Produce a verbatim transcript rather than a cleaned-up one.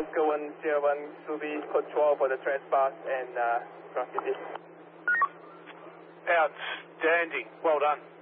Oscar one zero one to be control for the transport and uh, proximity. Outstanding. Well done.